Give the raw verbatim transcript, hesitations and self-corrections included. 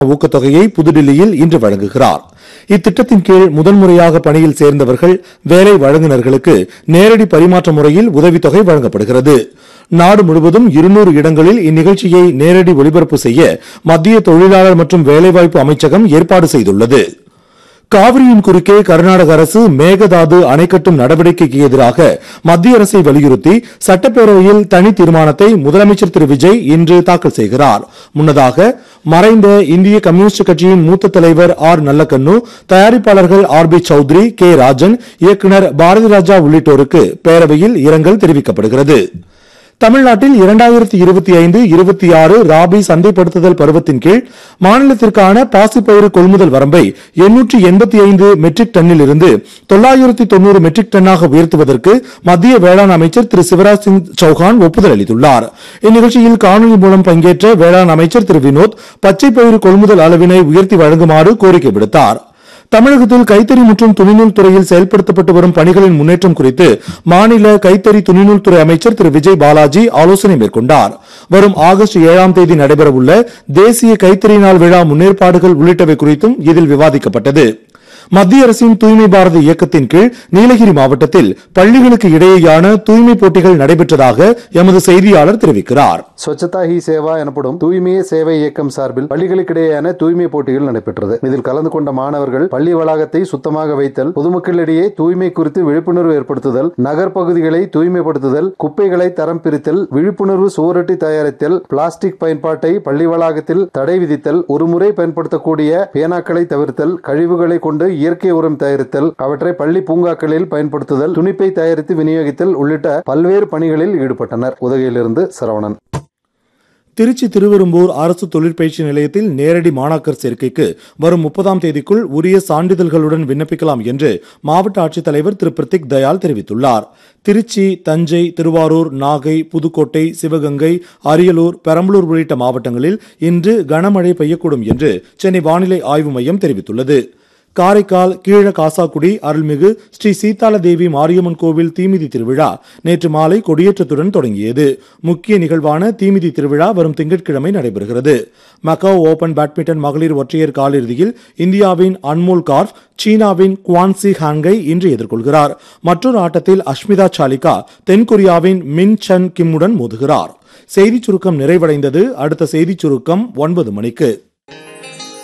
ஊக்கத்தொகையை புதுடில்லியில் இன்று வழங்குகிறார். இத்திட்டத்தின் கீழ் முதன்முறையாக பணியில் சேர்ந்தவர்கள் வேலை வழங்குநர்களுக்கு நேரடி பரிமாற்ற முறையில் உதவித்தொகை வழங்கப்படுகிறது. நாடு முழுவதும் இருநூறு இடங்களில் இந்நிகழ்ச்சியை நேரடி ஒளிபரப்பு செய்ய மத்திய தொழிலாளர் மற்றும் வேலைவாய்ப்பு அமைச்சகம் ஏற்பாடு செய்துள்ளது. காவிரியின் குறுக்கே கர்நாடக அரசு மேகதாது அணை கட்டும் நடவடிக்கைக்கு எதிராக மத்திய அரசை வலியுறுத்தி சட்டப்பேரவையில் தனி தீர்மானத்தை முதலமைச்சர் திரு விஜய் இன்று தாக்கல் செய்கிறார். முன்னதாக மறைந்த இந்திய கம்யூனிஸ்ட் கட்சியின் மூத்த தலைவர் ஆர் நல்லக்கண்ணு, தயாரிப்பாளர்கள் R B Chowdhury, K Rajan, இயக்குநர் பாரதி ராஜா உள்ளிட்டோருக்கு பேரவையில் இரங்கல் தெரிவிக்கப்படுகிறது. தமிழ்நாட்டில் இரண்டாயிரத்தி இருபத்தி ஐந்து இருபத்தி ஆறு ராபி சந்தைப்படுத்துதல் பருவத்தின் கீழ் மாநிலத்திற்கான பாசிப்பயிறு கொள்முதல் வரம்பை எண்ணூற்றி எண்பத்தி ஐந்து மெட்ரிக் டன்னில் இருந்து தொள்ளாயிரத்தி தொன்னூறு மெட்ரிக் டன்னாக உயர்த்துவதற்கு மத்திய வேளாண் அமைச்சர் திரு சிவராஜ் சிங் சௌஹான் ஒப்புதல் அளித்துள்ளார். இந்நிகழ்ச்சியில் காணொலி மூலம் பங்கேற்ற வேளாண் அமைச்சர் திரு வினோத் பச்சைப்பயிறு கொள்முதல் அளவினை உயர்த்தி வழங்குமாறு கோரிக்கை விடுத்தார். தமிழகத்தில் கைத்தறி மற்றும் துணிநூல் துறையில் செயல்படுத்தப்பட்டு வரும் பணிகளின் முன்னேற்றம் குறித்து மாநில கைத்தறி துணிநூல் துறை அமைச்சர் திரு விஜய் பாலாஜி ஆலோசனை மேற்கொண்டார். வரும் ஆகஸ்ட் ஏழாம் தேதி நடைபெறவுள்ள தேசிய கைத்தறி நாள் விழா முன்னேற்பாடுகள் உள்ளிட்டவை குறித்தும் இதில் விவாதிக்கப்பட்டது. மத்திய அரசின் தூய்மை பாரத இயக்கத்தின் கீழ் நீலகிரி மாவட்டத்தில் பள்ளிகளுக்கு இடையேயான தூய்மை போட்டிகள் நடைபெற்றதாக எமது செய்தியாளர் தெரிவிக்கிறார். ஸ்வச்சதா ஹி சேவா எனப்படும் தூய்மையே சேவை இயக்கம் சார்பில் பள்ளிகளுக்கிடையேயான தூய்மை போட்டிகள் நடைபெற்றது. இதில் கலந்து கொண்ட மாணவர்கள் பள்ளி வளாகத்தை சுத்தமாக வைத்தல், பொதுமக்களிடையே தூய்மை குறித்து விழிப்புணர்வு ஏற்படுத்துதல், நகர்ப்பகுதிகளை தூய்மைப்படுத்துதல், குப்பைகளை தரம் பிரித்தல், விழிப்புணர்வு சுவரொட்டி தயாரித்தல், பிளாஸ்டிக் பயன்பாட்டை பள்ளி வளாகத்தில் தடை விதித்தல், ஒருமுறை பயன்படுத்தக்கூடிய பேனாக்களை தவிர்த்தல், கழிவுகளை கொண்டு இயற்கை உரம் தயாரித்தல், அவற்றை பள்ளி பூங்காக்களில் பயன்படுத்துதல், துணிப்பை தயாரித்து விநியோகித்தல் உள்ளிட்ட பல்வேறு பணிகளில் ஈடுபட்டனர். உதகையிலிருந்து சரவணன். திருச்சி திருவெரும்பூர் அரசு தொழிற்பயிற்சி நிலையத்தில் நேரடி மாணாக்கர் சேர்க்கைக்கு வரும் முப்பதாம் தேதிக்குள் உரிய சான்றிதழ்களுடன் விண்ணப்பிக்கலாம் என்று மாவட்ட ஆட்சித்தலைவர் திரு பிரதீக் தயாள் தெரிவித்துள்ளார். திருச்சி, தஞ்சை, திருவாரூர், நாகை, புதுக்கோட்டை, சிவகங்கை, அரியலூர், பெரம்பலூர் உள்ளிட்ட மாவட்டங்களில் இன்று கனமழை பெய்யக்கூடும் என்று சென்னை வானிலை ஆய்வு மையம் தெரிவித்துள்ளது. காரைக்கால் கீழ காசாக்குடி அருள்மிகு ஸ்ரீ சீதால தேவி மாரியம்மன் கோவில் தீமிதி திருவிழா நேற்று மாலை கொடியேற்றத்துடன் தொடங்கியது. முக்கிய நிகழ்வான தீமிதி திருவிழா வரும் திங்கட்கிழமை நடைபெறுகிறது. மக்காவ் ஓபன் பேட்மிண்டன் மகளிர் ஒற்றையர் காலிறுதியில் இந்தியாவின் அன்மோல் கார்ப் சீனாவின் குவான்சி ஹாங்கை இன்று எதிர்கொள்கிறார். மற்றொரு ஆட்டத்தில் அஷ்மிதா சாலிகா தென்கொரியாவின் மின் சன் கிம்முடன் மோதுகிறார். செய்திச் சுருக்கம் நிறைவடைந்தது. அடுத்த செய்திச் சுருக்கம் ஒன்பது மணிக்கு.